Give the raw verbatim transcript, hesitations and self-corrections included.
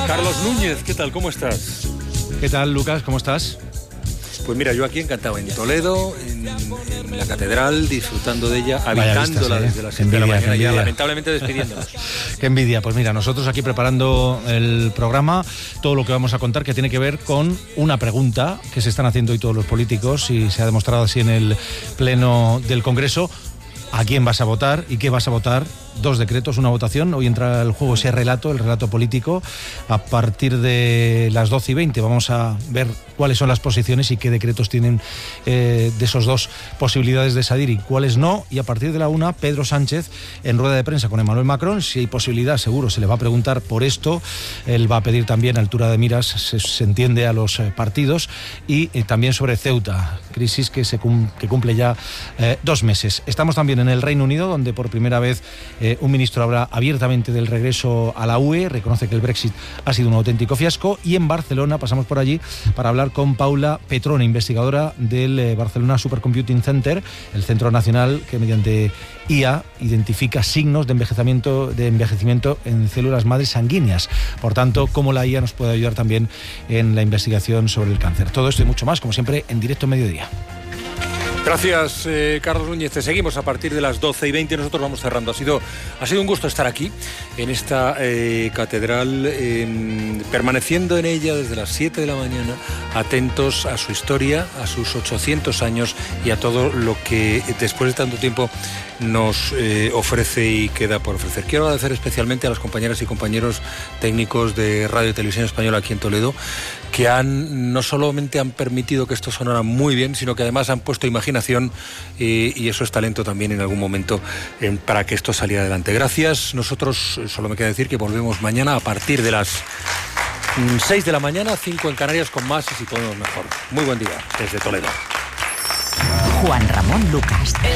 Carlos Núñez, ¿qué tal? ¿Cómo estás? ¿Qué tal, Lucas? ¿Cómo estás? Pues mira, yo aquí encantado en Toledo, en, en la catedral, disfrutando de ella, habitándola, ¿eh? Desde las siete de la mañana, ya lamentablemente despidiéndonos. Qué envidia. Pues mira, nosotros aquí preparando el programa, todo lo que vamos a contar que tiene que ver con una pregunta que se están haciendo hoy todos los políticos y se ha demostrado así en el pleno del Congreso. ¿A quién vas a votar y qué vas a votar? Dos decretos, una votación. Hoy entra el juego ese relato, el relato político. A partir de las doce y veinte vamos a ver cuáles son las posiciones y qué decretos tienen eh, de esos dos posibilidades de salir y cuáles no. Y a partir de la una, Pedro Sánchez en rueda de prensa con Emmanuel Macron. Si hay posibilidad, seguro se le va a preguntar por esto. Él va a pedir también altura de miras, se, se entiende, a los eh, partidos. Y eh, también sobre Ceuta, crisis que, se cum, que cumple ya eh, dos meses. Estamos también en el Reino Unido, donde por primera vez eh, un ministro habla abiertamente del regreso a la U E, reconoce que el Brexit ha sido un auténtico fiasco. Y en Barcelona, pasamos por allí para hablar con Paula Petrone, investigadora del eh, Barcelona Supercomputing Center, el centro nacional que mediante I A identifica signos de envejecimiento, de envejecimiento en células madres sanguíneas. Por tanto, cómo la I A nos puede ayudar también en la investigación sobre el cáncer. Todo esto y mucho más, como siempre, en directo en Mediodía. Gracias, eh, Carlos Núñez. Te seguimos a partir de las doce y veinte. Nosotros vamos cerrando. Ha sido, ha sido un gusto estar aquí, en esta eh, catedral, eh, permaneciendo en ella desde las siete de la mañana, atentos a su historia, a sus ochocientos años y a todo lo que después de tanto tiempo nos eh, ofrece y queda por ofrecer. Quiero agradecer especialmente a las compañeras y compañeros técnicos de Radio y Televisión Española aquí en Toledo, que han no solamente han permitido que esto sonara muy bien, sino que además han puesto imaginación eh, y eso es talento también en algún momento eh, para que esto saliera adelante. Gracias. Nosotros, solo me queda decir que volvemos mañana a partir de las seis de la mañana, cinco en Canarias, con más y si podemos mejor. Muy buen día desde Toledo. Juan Ramón Lucas.